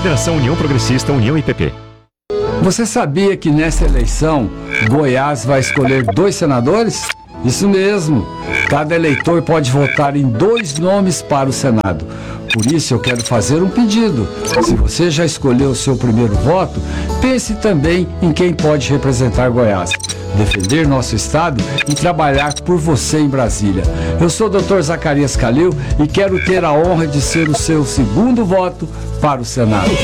Federação União Progressista, União e PP. Você sabia que nessa eleição Goiás vai escolher 2 senadores? Isso mesmo, cada eleitor pode votar em 2 nomes para o Senado. Por isso eu quero fazer um pedido. Se você já escolheu o seu primeiro voto, pense também em quem pode representar Goiás, defender nosso estado e trabalhar por você em Brasília. Eu sou o Dr. Zacarias Calil e quero ter a honra de ser o seu segundo voto para o Senado.